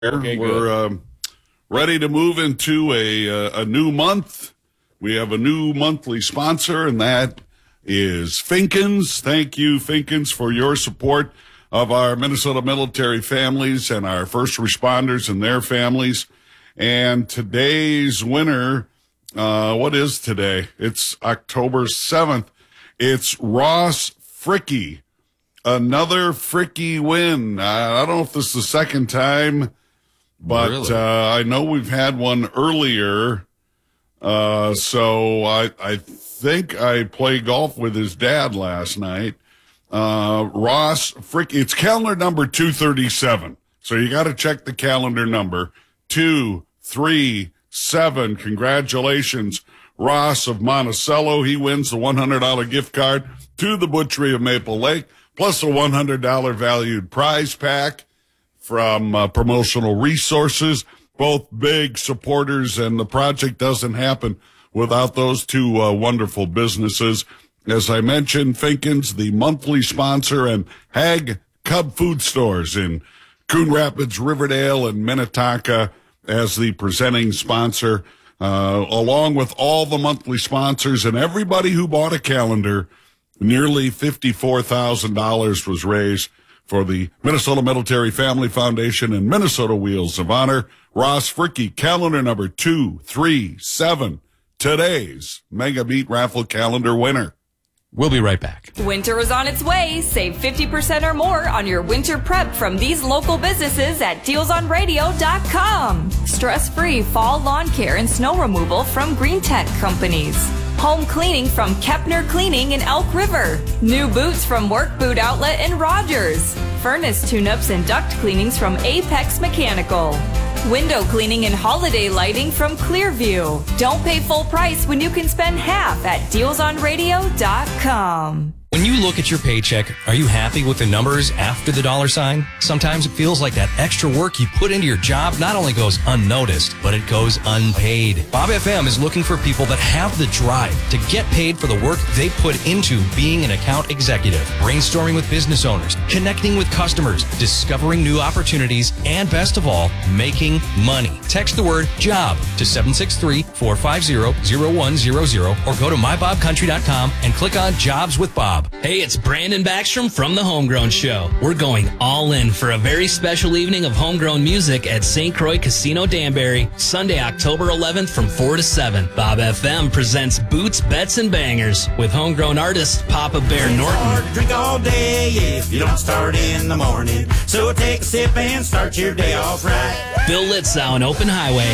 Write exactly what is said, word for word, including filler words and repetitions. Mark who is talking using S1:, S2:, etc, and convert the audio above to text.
S1: Okay,
S2: We're um, ready to move into a uh, a new month. We have a new monthly sponsor, and that is Finkins. Thank you, Finkins, for your support of our Minnesota military families and our first responders and their families. And today's winner, uh, what is today? It's October seventh. It's Ross Fricky. Another Fricky win. I, I don't know if this is the second time, but
S1: Really?
S2: uh, I know we've had one earlier. Uh, so I I think I played golf with his dad last night. Uh, Ross Fricky. It's calendar number two thirty-seven. So you got to check the calendar number two thirty-seven. Congratulations, Ross of Monticello. He wins the one hundred dollars gift card to the Butchery of Maple Lake, plus a one hundred dollars valued prize pack from uh, Promotional Resources. Both big supporters, and the project doesn't happen without those two uh, wonderful businesses. As I mentioned, Finkins, the monthly sponsor, and Hag Cub Food Stores in Coon Rapids, Riverdale, and Minnetonka as the presenting sponsor, uh, along with all the monthly sponsors and everybody who bought a calendar. Nearly fifty-four thousand dollars was raised for the Minnesota Military Family Foundation and Minnesota Wheels of Honor. Ross Fricky, calendar number two thirty-seven, today's Mega Beat Raffle calendar winner.
S3: We'll be right back.
S4: Winter is on its way. Save fifty percent or more on your winter prep from these local businesses at deals on radio dot com. Stress-free fall lawn care and snow removal from Green Tech Companies. Home cleaning from Kepner Cleaning in Elk River. New boots from Work Boot Outlet in Rogers. Furnace tune-ups and duct cleanings from Apex Mechanical. Window cleaning and holiday lighting from Clearview. Don't pay full price when you can spend half at deals on radio dot com.
S3: When you look at your paycheck, are you happy with the numbers after the dollar sign? Sometimes it feels like that extra work you put into your job not only goes unnoticed, but it goes unpaid. Bob F M is looking for people that have the drive to get paid for the work they put into being an account executive, brainstorming with business owners, connecting with customers, discovering new opportunities, and best of all, making money. Text the word JOB to seven six three, four five zero, zero one zero zero or go to my bob country dot com and click on Jobs with Bob.
S5: Hey, it's Brandon Backstrom from The Homegrown Show. We're going all in for a very special evening of homegrown music at Saint Croix Casino Danbury, Sunday, October eleventh from four to seven. Bob F M presents Boots, Bets, and Bangers with homegrown artist Papa Bear
S6: It's
S5: Norton.
S6: hard to drink all day if you don't start in the morning. So take a sip and start your day off right.
S5: Bill Litzow and Open Highway.